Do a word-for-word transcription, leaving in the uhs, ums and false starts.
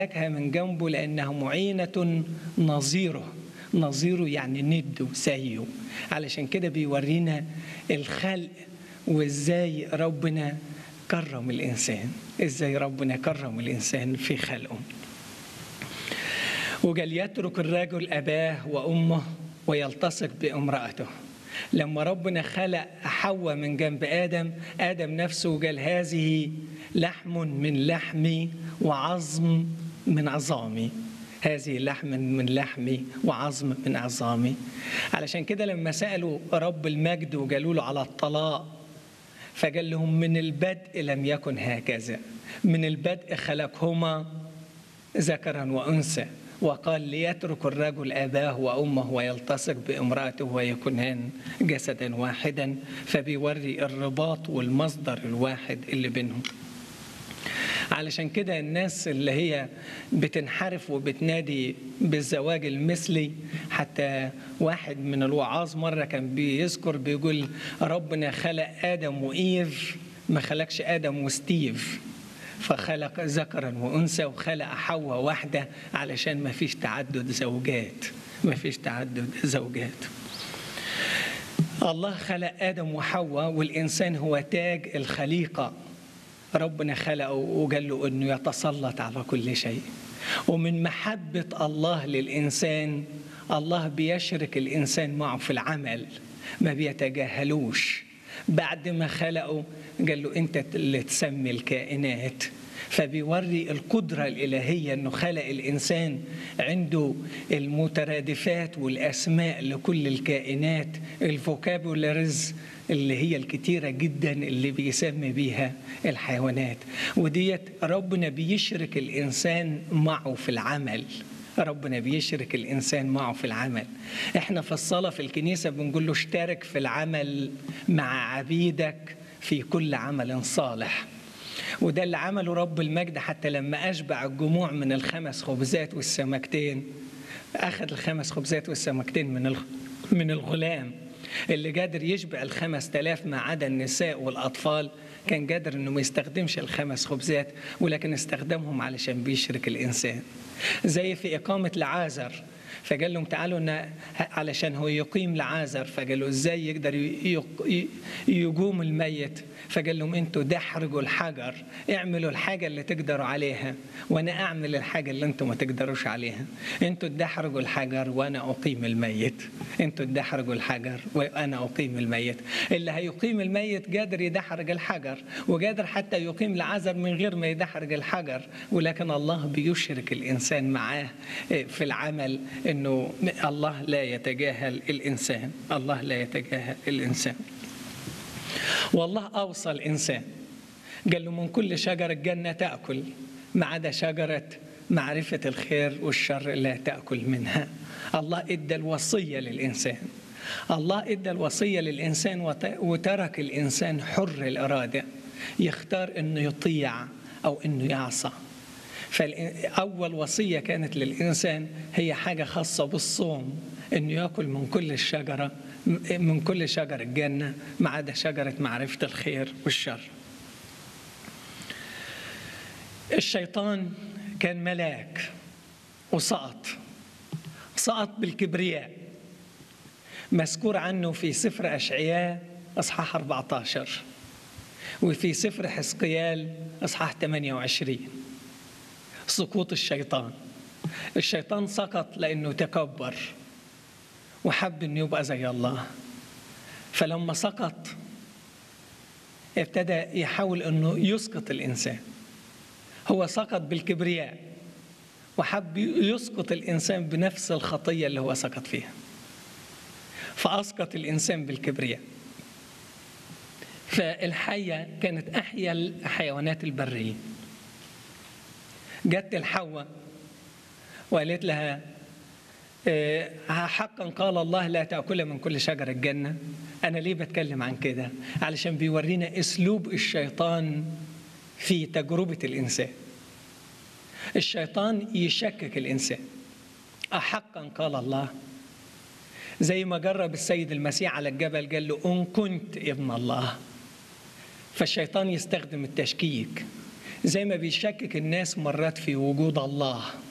لكها من جنبه لأنها معينة نظيره. نظيره يعني ند وسيه. علشان كده بيورينا الخلق وإزاي ربنا كرم الإنسان، إزاي ربنا كرم الإنسان في خلقه. وقال يترك الرجل أباه وأمه ويلتصق بامرأته. لما ربنا خلق حواء من جنب آدم، آدم نفسه قال هذه لحم من لحمي وعظم من عظامي، هذه لحم من لحمي وعظم من عظامي. علشان كده لما سألوا رب المجد وقالوا له على الطلاق، فقال لهم من البدء لم يكن هكذا، من البدء خلقهما ذكرا وأنثى، وقال ليترك الرجل أباه وأمه ويلتصق بامرأته ويكونان جسدا واحدا. فبيوري الرباط والمصدر الواحد اللي بينهم. علشان كده الناس اللي هي بتنحرف وبتنادي بالزواج المثلي، حتى واحد من الوعاظ مرة كان بيذكر بيقول ربنا خلق آدم وإيف، ما خلقش آدم وستيف، فخلق ذكرا وأنثى وخلق حواء واحدة علشان ما فيش تعدد زوجات، ما فيش تعدد زوجات. الله خلق آدم وحواء، والإنسان هو تاج الخليقة. ربنا خلقه وقال له أنه يتسلط على كل شيء. ومن محبة الله للإنسان، الله بيشرك الإنسان معه في العمل، ما بيتجاهلوش. بعد ما خلقه قال له أنت اللي تسمي الكائنات. فبيوري القدرة الإلهية أنه خلق الإنسان عنده المترادفات والأسماء لكل الكائنات، الفوكابولاريز اللي هي الكتيرة جدا اللي بيسمي بيها الحيوانات. وديت ربنا بيشرك الإنسان معه في العمل، ربنا بيشرك الإنسان معه في العمل. احنا في الصلاة في الكنيسة بنقول له اشترك في العمل مع عبيدك في كل عمل صالح. وده اللي عمله رب المجد حتى لما أشبع الجموع من الخمس خبزات والسمكتين، أخذ الخمس خبزات والسمكتين من من الغلام اللي قادر يشبع الخمس تلاف ما عدا النساء والأطفال. كان قادر أنه ما يستخدمش الخمس خبزات، ولكن استخدمهم علشان بيشرك الإنسان. زي في إقامة لعازر، فقال لهم تعالوا علشان هو يقيم لعازر، فقالوا إزاي يقدر يقوم الميت؟ فقال لهم أنتوا دحرجوا الحجر، اعملوا الحاجة اللي تقدروا عليها وأنا أعمل الحاجة اللي أنتوا ما تقدروش عليها. أنتوا دحرجوا الحجر وأنا أقيم الميت، أنتوا دحرجوا الحجر وأنا أقيم الميت. اللي هيقيم الميت قادر يدحرج الحجر، وقادر حتى يقيم لعازر من غير ما يدحرج الحجر. ولكن الله بيشرك الإنسان معاه في العمل، إنه الله لا يتجاهل الإنسان، الله لا يتجاهل الإنسان. والله أوصى الإنسان قال له من كل شجرة الجنة تأكل ما عدا شجرة معرفة الخير والشر لا تأكل منها. الله إدى الوصية للإنسان، الله إدى الوصية للإنسان وترك الإنسان حر الإرادة يختار إنه يطيع أو إنه يعصى. فأول وصية كانت للإنسان هي حاجة خاصة بالصوم، إنه يأكل من كل الشجرة من كل شجر الجنة ما عدا شجرة معرفة الخير والشر. الشيطان كان ملاك وسقط، سقط بالكبرياء، مذكور عنه في سفر أشعياء أصحاح أربعة عشر وفي سفر حزقيال أصحاح ثمانية وعشرين. سقوط الشيطان، الشيطان سقط لأنه تكبر وحب أن يبقى زي الله. فلما سقط ابتدى يحاول أنه يسقط الإنسان. هو سقط بالكبرياء وحب يسقط الإنسان بنفس الخطية اللي هو سقط فيها، فأسقط الإنسان بالكبرياء. فالحية كانت أحيا الحيوانات البرية. جت الحواء وقالت لها حقا قال الله لا تأكل من كل شجر الجنة. أنا ليه بتكلم عن كده؟ علشان بيورينا أسلوب الشيطان في تجربة الإنسان. الشيطان يشكك الإنسان، أحقا قال الله؟ زي ما جرب السيد المسيح على الجبل قال له إن كنت ابن الله. فالشيطان يستخدم التشكيك، زي ما بيشكك الناس مرات في وجود الله.